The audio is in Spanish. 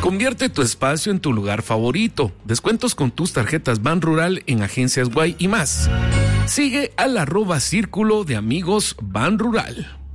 Convierte tu espacio en tu lugar favorito. Descuentos con tus tarjetas Ban Rural en Agencias Guay y más. Sigue al @Círculo de Amigos Ban Rural.